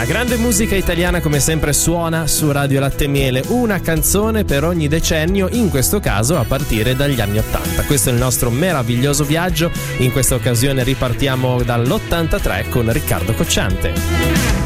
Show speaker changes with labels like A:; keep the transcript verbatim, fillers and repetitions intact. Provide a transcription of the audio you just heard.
A: La grande musica italiana come sempre suona su Radio Latte e Miele, una canzone per ogni decennio, in questo caso a partire dagli anni ottanta. Questo è il nostro meraviglioso viaggio, in questa occasione ripartiamo dall'ottantatré con Riccardo Cocciante.